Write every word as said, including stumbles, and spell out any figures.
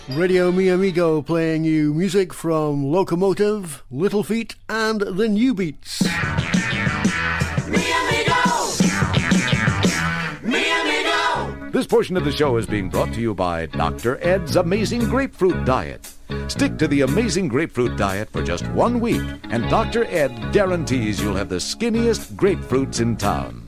Radio Mi Amigo playing you music from Locomotive, Little Feat and the New Beats. Mi Amigo! Mi Amigo! This portion of the show is being brought to you by Doctor Ed's Amazing Grapefruit Diet. Stick to the Amazing Grapefruit Diet for just one week, and Doctor Ed guarantees you'll have the skinniest grapefruits in town.